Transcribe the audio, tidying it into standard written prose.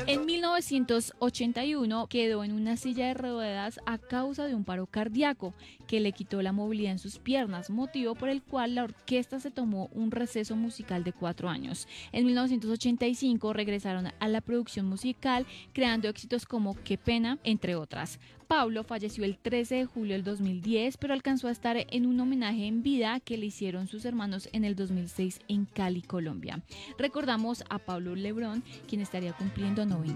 En 1981 quedó en una silla de ruedas a causa de un paro cardíaco que le quitó la movilidad en sus piernas, motivo por el cual la orquesta se tomó un receso musical de 4 años. En 1985 regresaron a la producción musical, creando éxitos como Qué pena, entre otras. Pablo falleció el 13 de julio del 2010, pero alcanzó a estar en un homenaje en vida que le hicieron sus hermanos en el 2006 en Cali, Colombia. Recordamos a Pablo Lebrón, quien estaría cumpliendo 90